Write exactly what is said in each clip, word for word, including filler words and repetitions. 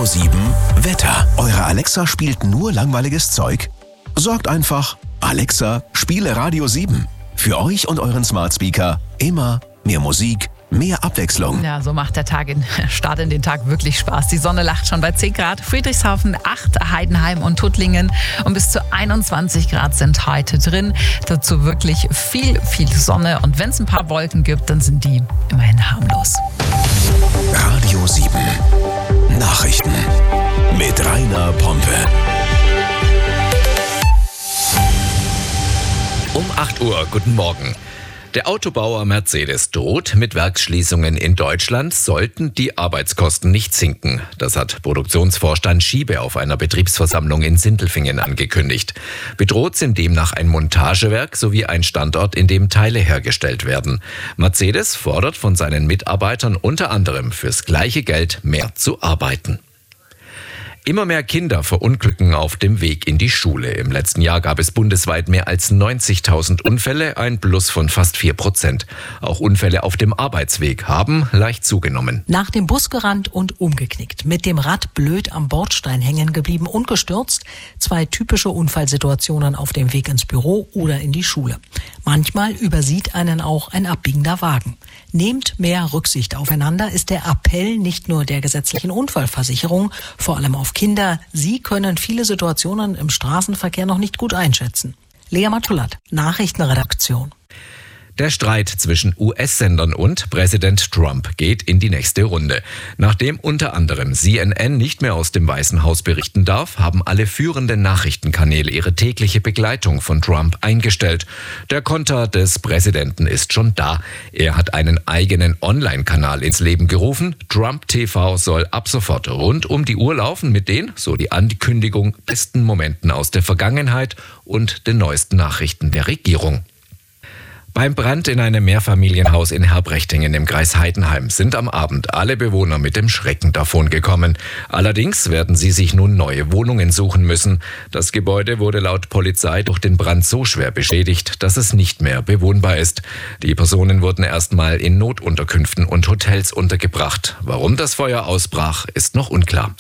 sieben Wetter. Eure Alexa spielt nur langweiliges Zeug? Sorgt einfach, Alexa, spiele Radio sieben. Für euch und euren Smart Speaker immer mehr Musik, mehr Abwechslung. Ja, so macht der Tag in, Start in den Tag wirklich Spaß. Die Sonne lacht schon bei zehn Grad. Friedrichshafen acht, Heidenheim und Tuttlingen. Und bis zu einundzwanzig Grad sind heute drin. Dazu wirklich viel, viel Sonne. Und wenn es ein paar Wolken gibt, dann sind die immerhin harmlos. Radio sieben. Nachrichten mit Rainer Pompe. Um acht Uhr, guten Morgen. Der Autobauer Mercedes droht mit Werksschließungen in Deutschland, sollten die Arbeitskosten nicht sinken. Das hat Produktionsvorstand Schiebe auf einer Betriebsversammlung in Sindelfingen angekündigt. Bedroht sind demnach ein Montagewerk sowie ein Standort, in dem Teile hergestellt werden. Mercedes fordert von seinen Mitarbeitern unter anderem fürs gleiche Geld mehr zu arbeiten. Immer mehr Kinder verunglücken auf dem Weg in die Schule. Im letzten Jahr gab es bundesweit mehr als neunzigtausend Unfälle, ein Plus von fast vier Prozent. Auch Unfälle auf dem Arbeitsweg haben leicht zugenommen. Nach dem Bus gerannt und umgeknickt, mit dem Rad blöd am Bordstein hängen geblieben und gestürzt. Zwei typische Unfallsituationen auf dem Weg ins Büro oder in die Schule. Manchmal übersieht einen auch ein abbiegender Wagen. Nehmt mehr Rücksicht aufeinander ist der Appell nicht nur der gesetzlichen Unfallversicherung, vor allem auf Kinder. Sie können viele Situationen im Straßenverkehr noch nicht gut einschätzen. Lea Matulat, Nachrichtenredaktion. Der Streit zwischen U S-Sendern und Präsident Trump geht in die nächste Runde. Nachdem unter anderem C N N nicht mehr aus dem Weißen Haus berichten darf, haben alle führenden Nachrichtenkanäle ihre tägliche Begleitung von Trump eingestellt. Der Konter des Präsidenten ist schon da. Er hat einen eigenen Online-Kanal ins Leben gerufen. Trump T V soll ab sofort rund um die Uhr laufen mit den, so die Ankündigung, besten Momenten aus der Vergangenheit und den neuesten Nachrichten der Regierung. Beim Brand in einem Mehrfamilienhaus in Herbrechtingen im Kreis Heidenheim sind am Abend alle Bewohner mit dem Schrecken davongekommen. Allerdings werden sie sich nun neue Wohnungen suchen müssen. Das Gebäude wurde laut Polizei durch den Brand so schwer beschädigt, dass es nicht mehr bewohnbar ist. Die Personen wurden erstmal in Notunterkünften und Hotels untergebracht. Warum das Feuer ausbrach, ist noch unklar.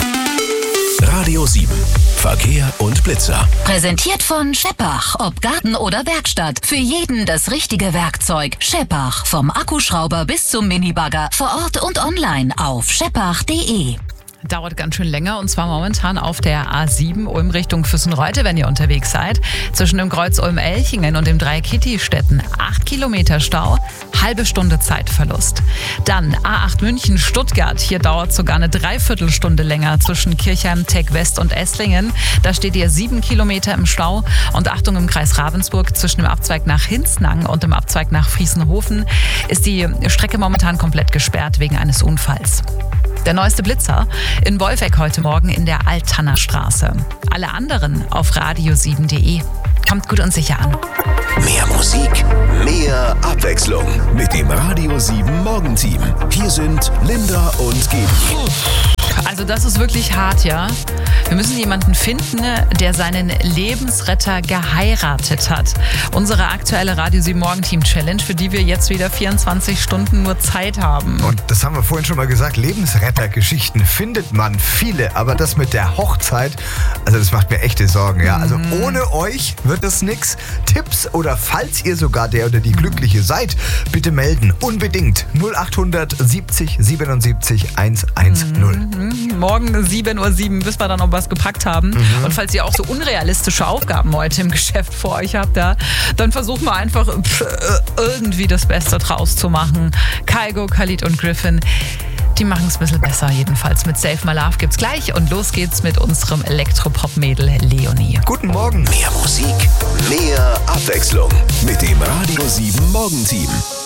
Radio sieben. Verkehr und Blitzer. Präsentiert von Scheppach. Ob Garten oder Werkstatt. Für jeden das richtige Werkzeug. Scheppach. Vom Akkuschrauber bis zum Minibagger. Vor Ort und online auf scheppach punkt de. Dauert ganz schön länger und zwar momentan auf der A sieben Ulm Richtung Füssenreute, wenn ihr unterwegs seid. Zwischen dem Kreuz Ulm-Elchingen und dem Dreieck Kittistetten acht Kilometer Stau, halbe Stunde Zeitverlust. Dann A acht München-Stuttgart, hier dauert sogar eine Dreiviertelstunde länger zwischen Kirchheim, Tech West und Esslingen. Da steht ihr sieben Kilometer im Stau und Achtung im Kreis Ravensburg zwischen dem Abzweig nach Hinznang und dem Abzweig nach Friesenhofen ist die Strecke momentan komplett gesperrt wegen eines Unfalls. Der neueste Blitzer in Wolfegg heute Morgen in der Altanner Straße. Alle anderen auf radio sieben punkt de. Kommt gut und sicher an. Mehr Musik, mehr Abwechslung mit dem Radio sieben Morgenteam. Hier sind Linda und Gaby. Also das ist wirklich hart, ja. Wir müssen jemanden finden, der seinen Lebensretter geheiratet hat. Unsere aktuelle Radio sieben Morgenteam Challenge, für die wir jetzt wieder vierundzwanzig Stunden nur Zeit haben. Und das haben wir vorhin schon mal gesagt, Lebensrettergeschichten findet man viele, aber das mit der Hochzeit, also das macht mir echte Sorgen, ja. Also mm. ohne euch wird es nix. Tipps oder falls ihr sogar der oder die Glückliche seid, bitte melden. Unbedingt null acht siebzig siebenundsiebzig hundertzehn. Mhm. Morgen sieben Uhr sieben wissen wir dann, ob wir was gepackt haben. Mhm. Und falls ihr auch so unrealistische Aufgaben heute im Geschäft vor euch habt, ja, dann versuchen wir einfach pff, irgendwie das Beste draus zu machen. Kygo, Khalid und Griffin, die machen es ein bisschen besser jedenfalls. Mit Save My Love gibt's gleich und los geht's mit unserem Elektropop-Mädel Leonie. Guten Morgen. Mehr Musik, mehr Abwechslung mit dem Radio sieben Morgenteam.